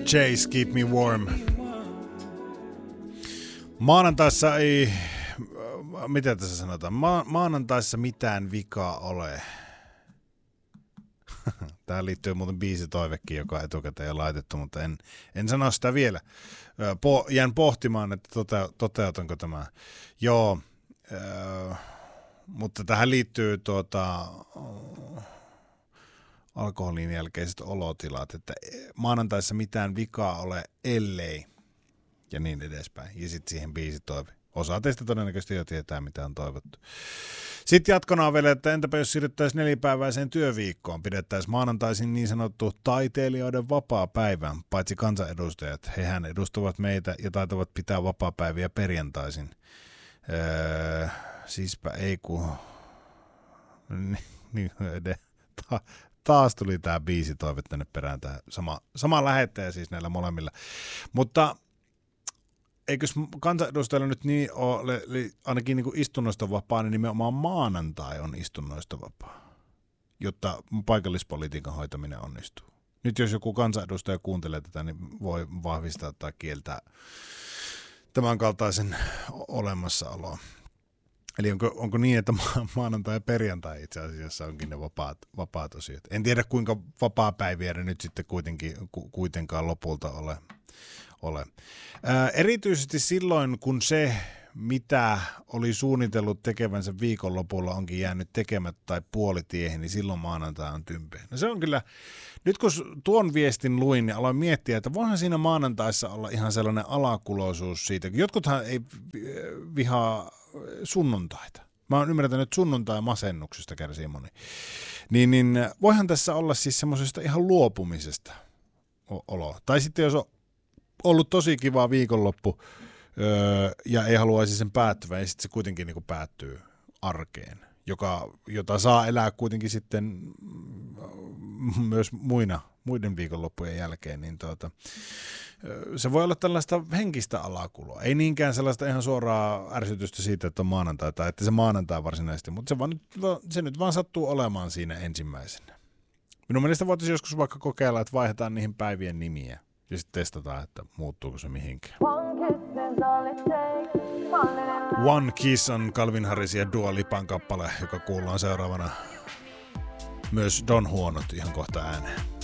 Chase, Keep Me Warm. Maanantaissa ei, mitä tässä sanotaan, maanantaissa mitään vikaa ole. Tähän liittyy muuten biisitoivekin, joka on etukäteen laitettu, mutta en sano sitä vielä. Jään pohtimaan, että toteutanko tämä. Joo, mutta tähän liittyy alkoholin jälkeiset olotilat, että maanantaissa mitään vikaa ole, ellei, ja niin edespäin. Ja sitten siihen biisitoive. Osa teistä todennäköisesti jo tietää, mitä on toivottu. Sitten jatkona on vielä, että entäpä jos siirryttäisiin 4-päiväiseen työviikkoon, pidettäisiin maanantaisin niin sanottu taiteilijoiden vapaa-päivä, paitsi kansanedustajat. Hehän edustavat meitä ja taitavat pitää vapaa-päiviä perjantaisin. Siispä ei kun... Taas tuli tämä biisitoive tänne perään, tämä sama lähettäjä siis näillä molemmilla. Mutta eikös kansanedustajilla nyt niin ole, ainakin niin kuin istunnoista vapaa, niin nimenomaan maanantai on istunnoista vapaa, jotta paikallispolitiikan hoitaminen onnistuu. Nyt jos joku kansanedustaja kuuntelee tätä, niin voi vahvistaa tai kieltää tämän kaltaisen olemassaoloa. Eli onko niin, että maanantai ja perjantai itse asiassa onkin ne vapaat osiot. En tiedä, kuinka vapaapäiviä ne nyt sitten kuitenkaan lopulta ole. Erityisesti silloin, kun se, mitä oli suunnitellut tekevänsä viikonlopulla, onkin jäänyt tekemättä tai puolitiehen, niin silloin maanantai on tympeä. No se on kyllä, nyt kun tuon viestin luin, niin aloin miettiä, että voihan siinä maanantaissa olla ihan sellainen alakuloisuus siitä. Jotkuthan ei vihaa sunnuntaita. Mä oon ymmärtänyt, että sunnuntai-masennuksesta kärsii moni. Niin voihan tässä olla siis semmoisesta ihan luopumisesta oloa. Tai sitten jos on ollut tosi kiva viikonloppu ja ei haluaisi sen päättyvän, ja sitten se kuitenkin niin kuin päättyy arkeen, jota saa elää kuitenkin sitten myös muiden viikonloppujen jälkeen, niin se voi olla tällaista henkistä alakuloa. Ei niinkään sellaista ihan suoraa ärsytystä siitä, että on maanantai tai että se maanantai varsinaisesti, mutta se nyt vaan sattuu olemaan siinä ensimmäisenä. Minun mielestä voitaisiin joskus vaikka kokeilla, että vaihdetaan niihin päivien nimiä ja sitten testataan, että muuttuuko se mihinkään. One Kiss on Calvin Harris ja Dua Lipan kappale, joka kuullaan seuraavana myös Don Huonot ihan kohta ääneen.